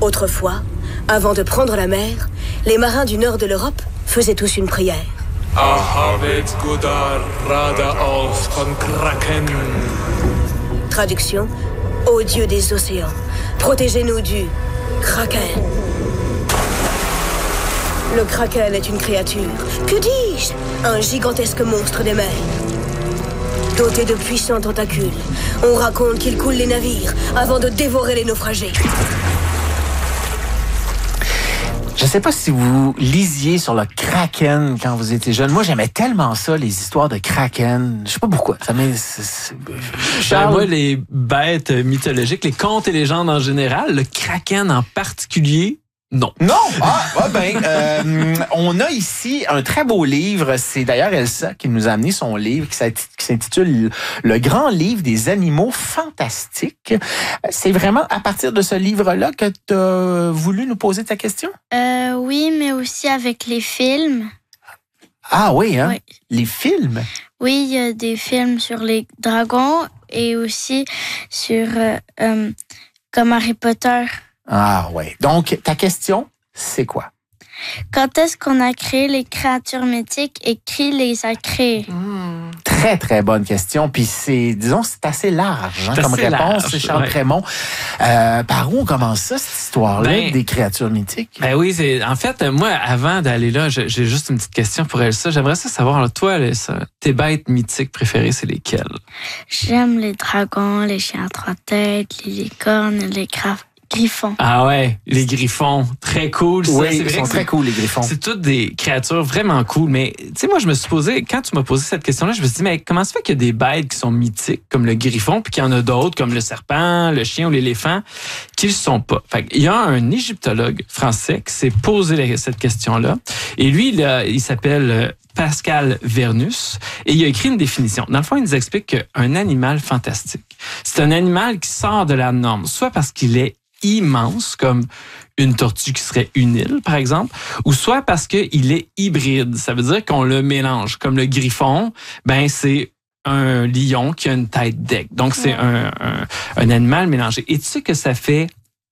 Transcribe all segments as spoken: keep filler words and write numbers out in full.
Autrefois, avant de prendre la mer, les marins du nord de l'Europe faisaient tous une prière. Traduction: ô Dieu des océans, protégez-nous du Kraken. Le Kraken est une créature, que dis-je, un gigantesque monstre des mers. Doté de puissants tentacules, on raconte qu'il coule les navires avant de dévorer les naufragés. Je sais pas si vous lisiez sur le Kraken quand vous étiez jeune. Moi, j'aimais tellement ça, les histoires de Kraken. Je sais pas pourquoi. Ça m'est... Charles... Moi, les bêtes mythologiques, les contes et légendes en général, le Kraken en particulier... Non. Non? Ah, ah ben, euh, on a ici un très beau livre. C'est d'ailleurs Elsa qui nous a amené son livre qui s'intitule Le grand livre des animaux fantastiques. C'est vraiment à partir de ce livre-là que tu as voulu nous poser ta question? Euh, oui, mais aussi avec les films. Ah oui, hein? Oui. Les films? Oui, il y a des films sur les dragons et aussi sur euh, euh, comme Harry Potter. Ah ouais. Donc, ta question, c'est quoi? Quand est-ce qu'on a créé les créatures mythiques et qui les a créées? Mmh. Très, très bonne question. Puis c'est, disons, c'est assez large hein, c'est comme assez réponse, large, Charles ouais. Crémont. Euh, par où on commence ça, cette histoire-là, ben, des créatures mythiques? Ben oui, c'est, en fait, moi, avant d'aller là, j'ai, j'ai juste une petite question pour Elsa. J'aimerais ça savoir, là, toi, Elsa, tes bêtes mythiques préférées, c'est lesquelles? J'aime les dragons, les chiens à trois têtes, les licornes, les crafts. Griffons. Ah ouais, les griffons, très cool. Ça. Oui, c'est ils vrai sont que très cool, les griffons. C'est toutes des créatures vraiment cool. Mais tu sais, moi, je me suis posé, quand tu m'as posé cette question-là, je me suis dit, mais comment ça fait qu'il y a des bêtes qui sont mythiques, comme le griffon, puis qu'il y en a d'autres, comme le serpent, le chien ou l'éléphant, qui ne le sont pas? Fait qu'il y a un égyptologue français qui s'est posé cette question-là. Et lui, là, il s'appelle Pascal Vernus, et il a écrit une définition. Dans le fond, il nous explique qu'un animal fantastique, c'est un animal qui sort de la norme, soit parce qu'il est immense, comme une tortue qui serait une île, par exemple, ou soit parce qu'il est hybride. Ça veut dire qu'on le mélange. Comme le griffon, ben c'est un lion qui a une tête d'aigle. Donc, c'est un, un, un animal mélangé. Et tu sais que ça fait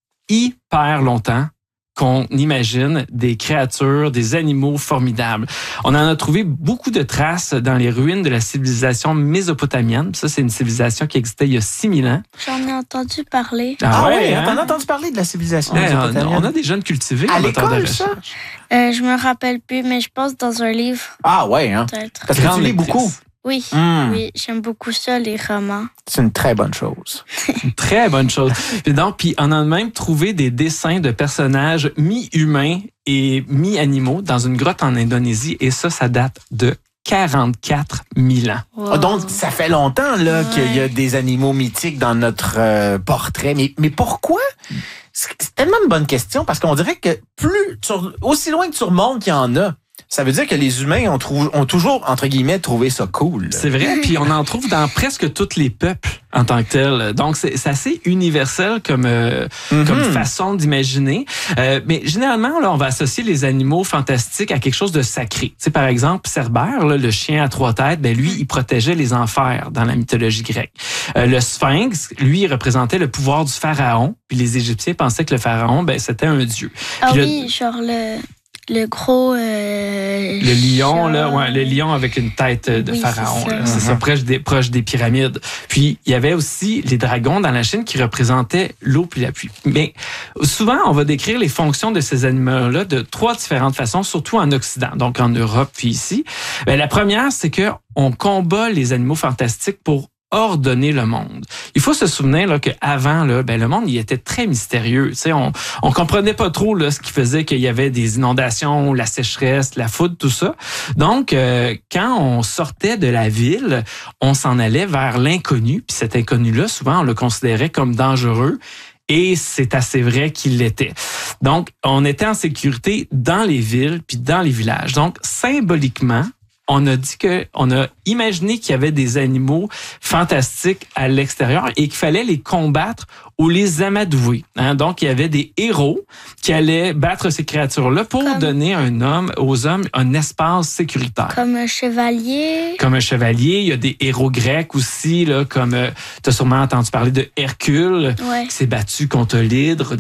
hyper longtemps qu'on imagine des créatures, des animaux formidables. On en a trouvé beaucoup de traces dans les ruines de la civilisation mésopotamienne. Ça, c'est une civilisation qui existait il y a six mille ans. J'en ai entendu parler. Ah, ah ouais, oui, hein? t'en as entendu parler de la civilisation Ouais, mésopotamienne? on a des jeunes cultivés. À moteurs de l'école, ça? Euh, je me rappelle plus, mais je pense dans un livre. Ah ouais, hein? Peut-être. Parce que Grande tu lis lectrice. beaucoup. Oui, Mmh. oui, j'aime beaucoup ça, les romans. C'est une très bonne chose. Une très bonne chose. Puis donc, puis on a même trouvé des dessins de personnages mi-humains et mi-animaux dans une grotte en Indonésie. Et ça, ça date de quarante-quatre mille ans. Wow. Donc, ça fait longtemps là, Ouais. qu'il y a des animaux mythiques dans notre euh, portrait. Mais, mais pourquoi? C'est tellement une bonne question parce qu'on dirait que plus, tu, aussi loin que tu remontes qu'il y en a, ça veut dire que les humains ont, trou- ont toujours, entre guillemets, trouvé ça cool. C'est vrai, puis on en trouve dans presque tous les peuples en tant que tel. Donc, c'est, c'est assez universel comme, euh, Mm-hmm. comme façon d'imaginer. Euh, mais généralement, là, on va associer les animaux fantastiques à quelque chose de sacré. Tu sais, par exemple, Cerbère, là, le chien à trois têtes, ben lui, il protégeait les enfers dans la mythologie grecque. Euh, le sphinx, lui, il représentait le pouvoir du pharaon, puis les Égyptiens pensaient que le pharaon, ben c'était un dieu. Ah Puis le- oui, genre le, le gros... Euh, Le lion, chat. là, ouais, le lion avec une tête de Oui, pharaon. c'est ça. là. C'est ça, proche des, proche des pyramides. Puis, il y avait aussi les dragons dans la Chine qui représentaient l'eau puis la pluie. Mais souvent, on va décrire les fonctions de ces animaux-là de trois différentes façons, surtout en Occident, donc en Europe puis ici. Ben, la première, c'est que on combat les animaux fantastiques pour ordonner le monde. Il faut se souvenir là, qu'avant, là, ben, le monde il était très mystérieux. Tu sais, on on comprenait pas trop là, ce qui faisait qu'il y avait des inondations, la sécheresse, la foudre, tout ça. Donc, euh, quand on sortait de la ville, on s'en allait vers l'inconnu. Puis cet inconnu-là, souvent, on le considérait comme dangereux. Et c'est assez vrai qu'il l'était. Donc, on était en sécurité dans les villes puis dans les villages. Donc, symboliquement, on a dit que, on a imaginé qu'il y avait des animaux fantastiques à l'extérieur et qu'il fallait les combattre ou les amadouer. Hein? Donc, il y avait des héros qui allaient battre ces créatures-là pour Comme- donner un homme, aux hommes un espace sécuritaire. Comme un chevalier. Comme un chevalier, il y a des héros grecs aussi, là, comme euh, tu as sûrement entendu parler de Hercule, Ouais. qui s'est battu contre l'hydre.